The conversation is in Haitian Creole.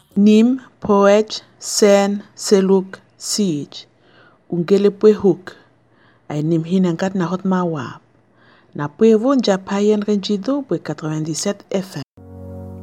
Nim, Poet, Sen, Seluk, Siege. Ungele pwe hook. Ay nim hinangat na hot mawap. Na pwe vun japayen renjido pwe 97 FM.